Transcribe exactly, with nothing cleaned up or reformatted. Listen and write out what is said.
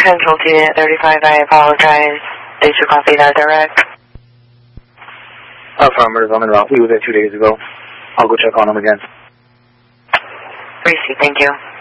Control to Unit thirty-five, I apologize. Did you copy that direct? Affirmative, I'm in route. We were there two days ago. I'll go check on them again. Receive, thank you.